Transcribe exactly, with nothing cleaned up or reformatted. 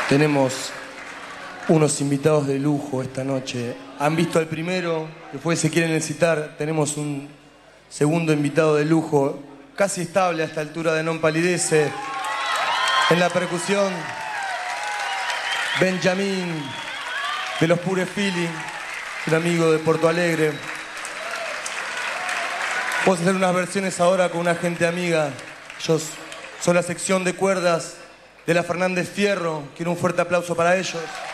Tenemos unos invitados de lujo esta noche. Han visto al primero, después se quieren citar. Tenemos un segundo invitado de lujo, casi estable a esta altura de Non Palidece. En la percusión, Benjamín, de los Pure Feeling, un amigo de Porto Alegre. Vamos a hacer unas versiones ahora con una gente amiga. Ellos son la sección de cuerdas de la Fernández Fierro. Quiero un fuerte aplauso para ellos.